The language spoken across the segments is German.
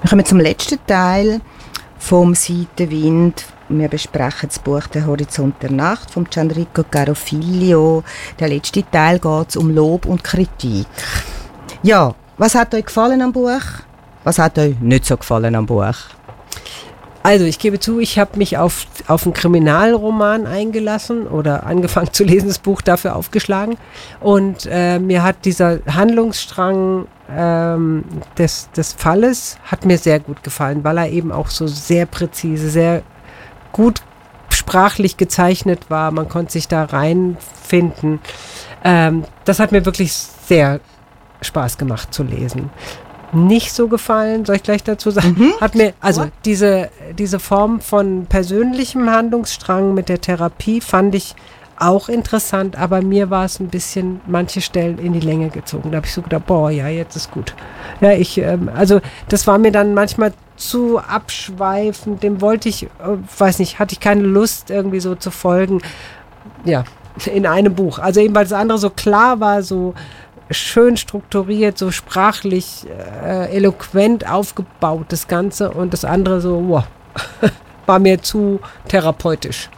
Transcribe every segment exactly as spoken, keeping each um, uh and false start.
Wir kommen zum letzten Teil vom Seitenwind. Wir besprechen das Buch «Der Horizont der Nacht» von Gianrico Carofiglio. Der letzte Teil geht es um Lob und Kritik. Ja, was hat euch gefallen am Buch? Was hat euch nicht so gefallen am Buch? Also ich gebe zu, ich habe mich auf, auf einen Kriminalroman eingelassen oder angefangen zu lesen, das Buch dafür aufgeschlagen. Und äh, mir hat dieser Handlungsstrang ähm, des, des Falles hat mir sehr gut gefallen, weil er eben auch so sehr präzise, sehr gut sprachlich gezeichnet war. Man konnte sich da reinfinden. Ähm, das hat mir wirklich sehr Spaß gemacht zu lesen. Nicht so gefallen, soll ich gleich dazu sagen, mhm. hat mir, also What? diese, diese Form von persönlichem Handlungsstrang mit der Therapie fand ich auch interessant, aber mir war es ein bisschen manche Stellen in die Länge gezogen. Da habe ich so gedacht, boah, ja, jetzt ist gut. Ja, ich, ähm, also das war mir dann manchmal zu abschweifend, dem wollte ich, äh, weiß nicht, hatte ich keine Lust irgendwie so zu folgen, ja, in einem Buch. Also eben, weil das andere so klar war, so schön strukturiert, so sprachlich äh, eloquent aufgebaut, das Ganze, und das andere so, wow, war mir zu therapeutisch.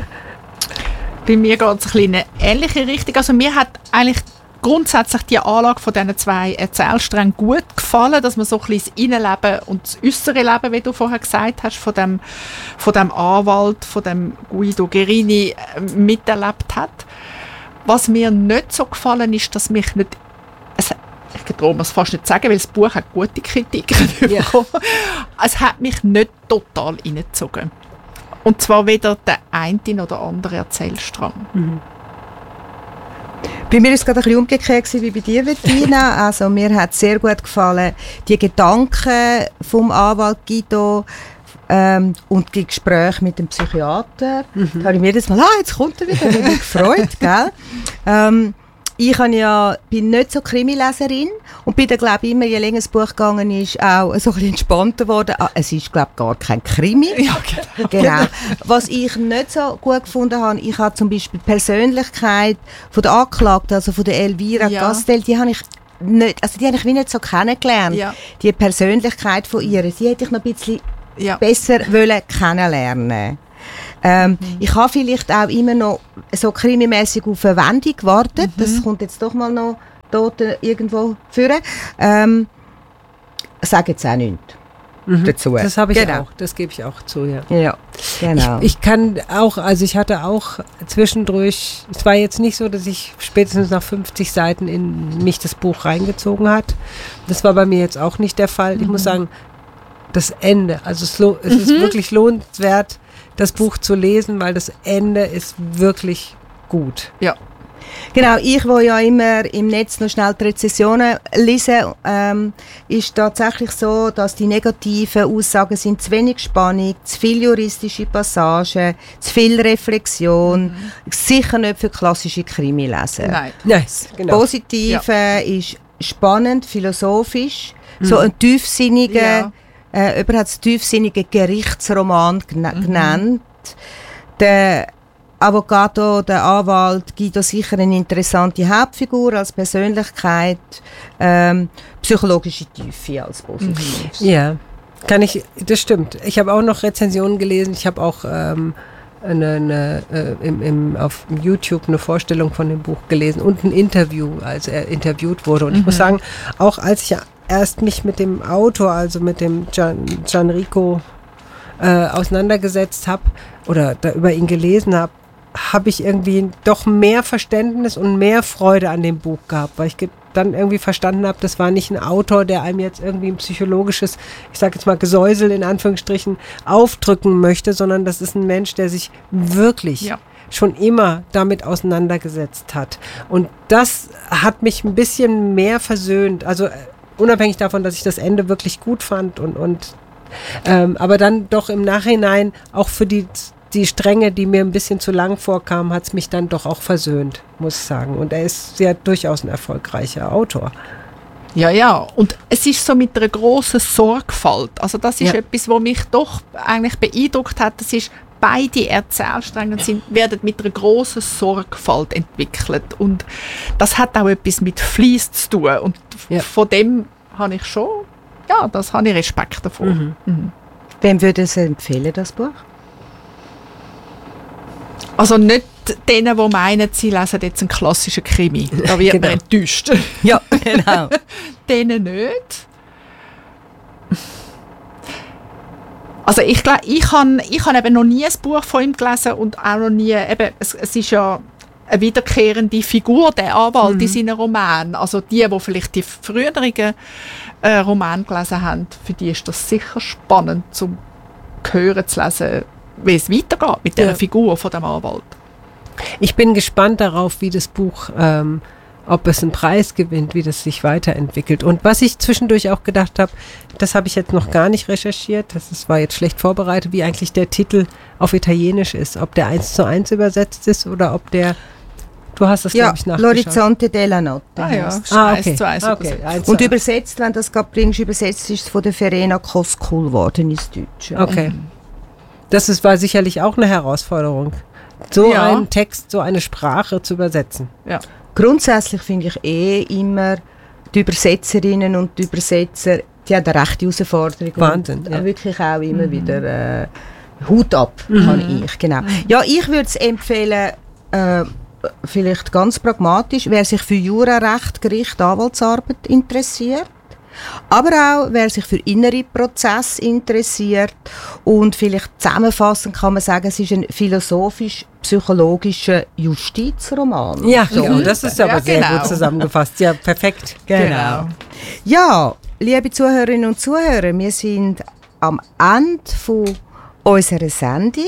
Bei mir geht es in eine ähnliche Richtung. Also mir hat eigentlich grundsätzlich die Anlage von diesen zwei Erzählsträngen gut gefallen, dass man so ein bisschen das Innenleben und das äußere Leben, wie du vorher gesagt hast, von dem, von dem Anwalt, von dem Guido Guerini äh, miterlebt hat. Was mir nicht so gefallen ist, dass mich nicht, es, ich traue mir es fast nicht sagen, weil das Buch hat gute Kritiken yeah. bekommen. Es hat mich nicht total reingezogen. Und zwar weder der eine oder andere Erzählstrang. Mhm. Bei mir war es gerade ein bisschen umgekehrt wie bei dir, Bettina. Also mir hat sehr gut gefallen, die Gedanken vom Anwalt Guido, Ähm, und die Gespräche mit dem Psychiater. Mhm. Da habe ich mir jedes Mal, ah, jetzt kommt er wieder, ich bin gefreut, gell? Ähm, ich habe ja, bin nicht so Krimileserin und bin dann, glaube ich, immer, je länger das Buch gegangen ist, auch so ein bisschen entspannter geworden. Ah, es ist, glaube ich, gar kein Krimi. Ja, genau. genau. Was ich nicht so gut gefunden habe, ich habe zum Beispiel die Persönlichkeit von der Anklagten, also von der Elvira ja. Gastel, die habe ich nicht, also die habe ich wie nicht so kennengelernt. Ja. Die Persönlichkeit von ihr, die hätte ich noch ein bisschen ja. besser wollen kennenlernen. Ähm, mhm. Ich habe vielleicht auch immer noch so krimimässig auf eine Wendung gewartet. Mhm. Das kommt jetzt doch mal noch dort irgendwo führen. Ähm, sage jetzt auch nichts mhm. dazu. Das habe ich genau. auch. Das gebe ich auch zu, ja. Ja, genau. Ich, ich kann auch, also ich hatte auch zwischendurch, es war jetzt nicht so, dass ich spätestens nach fünfzig Seiten in mich das Buch reingezogen hat. Das war bei mir jetzt auch nicht der Fall. Mhm. Ich muss sagen, das Ende, also es, lo- es mhm. ist wirklich lohnenswert, das Buch zu lesen, weil das Ende ist wirklich gut. Ja. Genau, ich, wo ja immer im Netz noch schnell die Rezensionen lese, ähm, ist tatsächlich so, dass die negativen Aussagen sind zu wenig Spannung, zu viele juristische Passagen, zu viel Reflexion, mhm. sicher nicht für klassische Krimileser. Nein. Nein, genau. Das Positive ja. ist spannend, philosophisch, mhm. so ein tiefsinniger, ja. äh, jemand hat es tiefsinnigen Gerichtsroman gena- mhm. genannt. Der Avocado, der Anwalt, Guido, sicher eine interessante Hauptfigur als Persönlichkeit, ähm, psychologische Tiefe als positiv. Ja, kann ich, das stimmt. Ich habe auch noch Rezensionen gelesen, ich habe auch ähm, eine, eine, äh, im, im, auf YouTube eine Vorstellung von dem Buch gelesen und ein Interview, als er interviewt wurde. Und mhm. ich muss sagen, auch als ich erst mich mit dem Autor, also mit dem Gian, Gianrico äh, auseinandergesetzt habe oder da über ihn gelesen habe, habe ich irgendwie doch mehr Verständnis und mehr Freude an dem Buch gehabt, weil ich ge- dann irgendwie verstanden habe, das war nicht ein Autor, der einem jetzt irgendwie ein psychologisches, ich sage jetzt mal Gesäusel in Anführungsstrichen, aufdrücken möchte, sondern das ist ein Mensch, der sich wirklich ja. schon immer damit auseinandergesetzt hat. Und das hat mich ein bisschen mehr versöhnt, also unabhängig davon, dass ich das Ende wirklich gut fand und, und ähm, aber dann doch im Nachhinein auch für die Die Stränge, die mir ein bisschen zu lang vorkamen, hat es mich dann doch auch versöhnt, muss ich sagen. Und er ist ja durchaus ein erfolgreicher Autor. Ja, ja. Und es ist so mit einer grossen Sorgfalt. Also das ist ja. etwas, was mich doch eigentlich beeindruckt hat. Das ist, beide Erzählstränge sind, werden mit einer grossen Sorgfalt entwickelt. Und das hat auch etwas mit Fleiss zu tun. Und ja. von dem habe ich schon ja, das habe ich Respekt davor. Mhm. Mhm. Wem würde Sie empfehlen, das Buch? Also nicht denen, die meinen, sie lesen jetzt einen klassischen Krimi. Da wird Genau. man enttäuscht. Ja, genau. Denen nicht. Also ich glaube, ich habe ich hab eben noch nie ein Buch von ihm gelesen und auch noch nie, eben, es, es ist ja eine wiederkehrende Figur, der Anwalt Mhm. in seinen Romanen. Also die, die vielleicht die früheren äh, Romane gelesen haben, für die ist das sicher spannend, zum hören zu lesen, wie es weitergeht mit dieser Ja. Figur von dem Anwalt. Ich bin gespannt darauf, wie das Buch, ähm, ob es einen Preis gewinnt, wie das sich weiterentwickelt. Und was ich zwischendurch auch gedacht habe, das habe ich jetzt noch gar nicht recherchiert, das ist, war jetzt schlecht vorbereitet, wie eigentlich der Titel auf Italienisch ist. Ob der eins zu eins übersetzt ist oder ob der, du hast das, Ja, glaube ich, nachgeschaut. L'Orizzonte della Notte. Ah ja, heisst. Ah, eins okay. zu eins Ah, okay. übersetzt. eins zu Und eins. übersetzt, wenn du das gerade bringst, übersetzt ist es von der Verena Koskul geworden ins Deutsche. Okay. Das ist, war sicherlich auch eine Herausforderung, so Ja. einen Text, so eine Sprache zu übersetzen. Ja. Grundsätzlich finde ich eh immer, die Übersetzerinnen und die Übersetzer, die haben eine rechte Herausforderung. Wahnsinn, Und ja. wirklich auch immer wieder äh, Hut ab, kann ich. Genau. Ja, ich würde es empfehlen, äh, vielleicht ganz pragmatisch, wer sich für Jurarecht, Gericht, Anwaltsarbeit interessiert. Aber auch, wer sich für innere Prozesse interessiert und vielleicht zusammenfassend kann man sagen, es ist ein philosophisch-psychologischer Justizroman. Ja, So. genau, das ist aber Ja, sehr genau. gut zusammengefasst. Ja, perfekt. Genau. Ja, liebe Zuhörerinnen und Zuhörer, wir sind am Ende von unserer Sendung.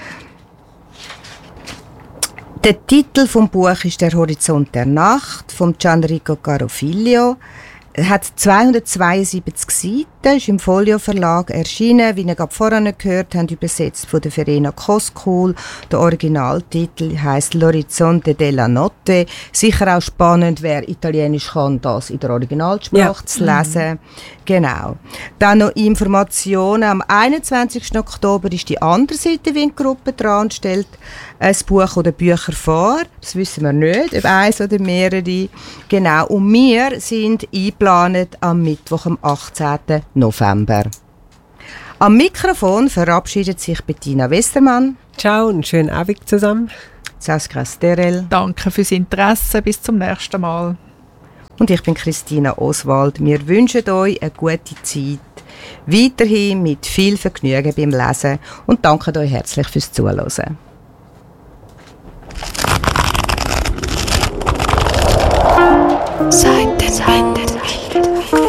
Der Titel vom Buch ist «Der Horizont der Nacht» von Gianrico Carofiglio. Er hat zweihundertzweiundsiebzig Seiten, ist im Folio Verlag erschienen, wie ihr gerade vorhin gehört habt, übersetzt von der Verena Koskul. Der Originaltitel heisst «L'Orizzonte della Notte». Sicher auch spannend, wer Italienisch kann, das in der Originalsprache Ja. zu lesen. Genau. Dann noch Informationen. Am einundzwanzigsten Oktober ist die andere Seite Windgruppe dran und stellt ein Buch oder Bücher vor. Das wissen wir nicht, ob eins oder mehrere. Genau. Und wir sind eingeplant am Mittwoch, am achtzehnten November. Am Mikrofon verabschiedet sich Bettina Westermann, Ciao und einen schönen Abend zusammen. Saskia Sterel Danke fürs Interesse. Bis zum nächsten Mal. und ich bin Christina Oswald. Wir wünschen euch eine gute Zeit. Weiterhin mit viel Vergnügen beim Lesen und danken euch herzlich fürs Zuhören.